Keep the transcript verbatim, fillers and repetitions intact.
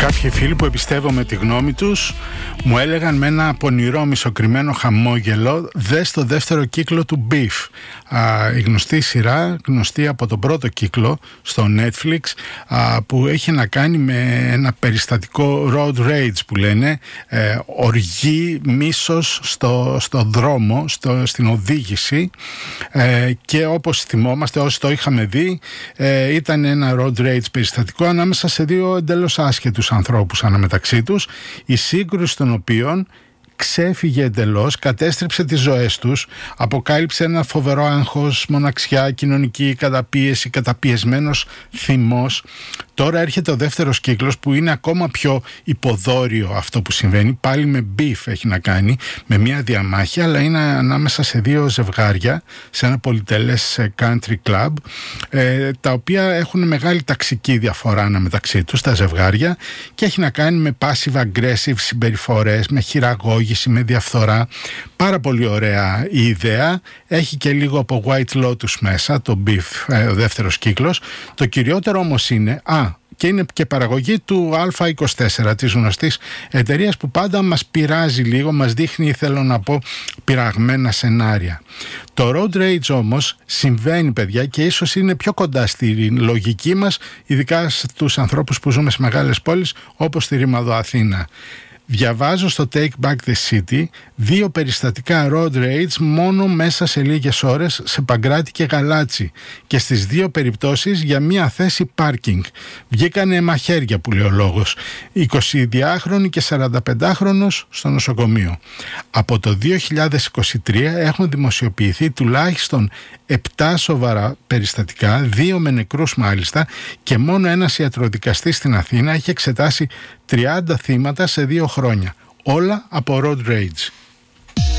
Κάποιοι φίλοι που εμπιστεύομαι τη γνώμη τους μου έλεγαν με ένα πονηρό μισοκριμμένο χαμόγελο, δες το δεύτερο κύκλο του Beef. Α, η γνωστή σειρά, γνωστή από τον πρώτο κύκλο στο Netflix, α, που έχει να κάνει με ένα περιστατικό road rage που λένε, ε, οργή, μίσος στο, στο δρόμο, στο, στην οδήγηση, ε, και όπως θυμόμαστε όσοι το είχαμε δει, ε, ήταν ένα road rage περιστατικό ανάμεσα σε δύο εντελώς άσχετους ανθρώπους αναμεταξύ τους, η σύγκρουση των οποίων ξέφυγε εντελώς, κατέστρεψε τις ζωές τους, αποκάλυψε ένα φοβερό άγχος, μοναξιά, κοινωνική καταπίεση, καταπιεσμένος θυμός. Τώρα έρχεται ο δεύτερος κύκλος που είναι ακόμα πιο υποδόριο αυτό που συμβαίνει, πάλι με beef έχει να κάνει, με μια διαμάχη, αλλά είναι ανάμεσα σε δύο ζευγάρια σε ένα πολυτελές country club, ε, τα οποία έχουν μεγάλη ταξική διαφορά αναμεταξύ τους τα ζευγάρια, και έχει να κάνει με passive aggressive συμπεριφορές, με χειραγώγηση, με διαφθορά. Πάρα πολύ ωραία η ιδέα, έχει και λίγο από White Lotus μέσα το beef, ε, ο δεύτερος κύκλος. Το κυριότερο όμως είναι, α, και είναι και παραγωγή του Α είκοσι τέσσερα, της γνωστής εταιρείας που πάντα μας πειράζει λίγο, μας δείχνει, θέλω να πω, πειραγμένα σενάρια. Το road rage όμως συμβαίνει, παιδιά, και ίσως είναι πιο κοντά στη λογική μας, ειδικά στους ανθρώπους που ζούμε σε μεγάλες πόλεις όπως στη Ρήμαδο Αθήνα. Διαβάζω στο Take Back the City δύο περιστατικά road rage μόνο μέσα σε λίγες ώρες σε Παγκράτη και Γαλάτσι, και στις δύο περιπτώσεις για μία θέση πάρκινγκ. Βγήκανε μαχαίρια, που λέει ο λόγος. εικοσιδυάχρονη και σαρανταπεντάχρονος στο νοσοκομείο. Από το δύο χιλιάδες είκοσι τρία έχουν δημοσιοποιηθεί τουλάχιστον επτά σοβαρά περιστατικά, δύο με νεκρούς μάλιστα, και μόνο ένας ιατροδικαστής στην Αθήνα έχει εξετάσει τριάντα θύματα σε δύο χρόνια. Όλα από road rage.